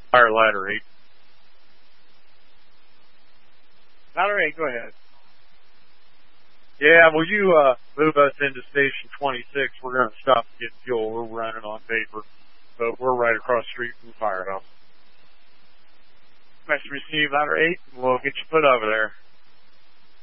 Fire ladder 8. Ladder 8, go ahead. Yeah, will you move us into station 26? We're going to stop and get fuel. We're running on vapor, but we're right across the street from the firehouse. Message received, ladder 8. We'll get you put over there.